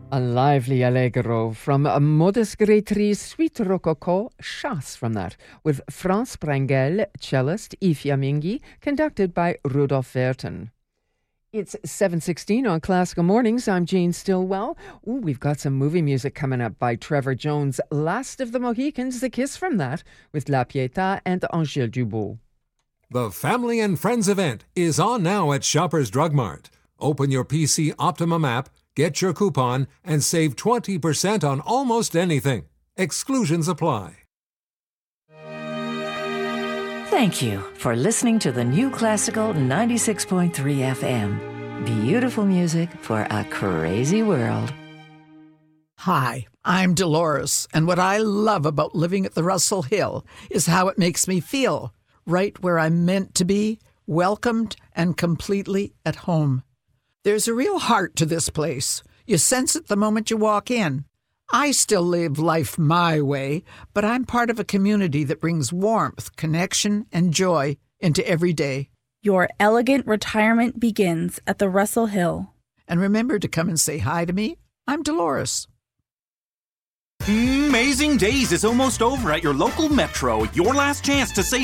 A lively allegro from Modest Grétry's Suite Rococo, Chasse from that, with Franz Brangel, cellist, I Fiamminghi, conducted by Rudolf Verton. It's 7:16 on Classical Mornings. I'm Jane Stillwell. Ooh, we've got some movie music coming up by Trevor Jones. Last of the Mohicans, The Kiss from that, with La Pietà and Angèle Dubois. The Family and Friends event is on now at Shoppers Drug Mart. Open your PC Optimum app, get your coupon, and save 20% on almost anything. Exclusions apply. Thank you for listening to the New Classical 96.3 FM. Beautiful music for a crazy world. Hi, I'm Dolores, and what I love about living at the Russell Hill is how it makes me feel, right where I'm meant to be, welcomed and completely at home. There's a real heart to this place. You sense it the moment you walk in. I still live life my way, but I'm part of a community that brings warmth, connection, and joy into every day. Your elegant retirement begins at the Russell Hill. And remember to come and say hi to me. I'm Dolores. Amazing Days is almost over at your local Metro. Your last chance to save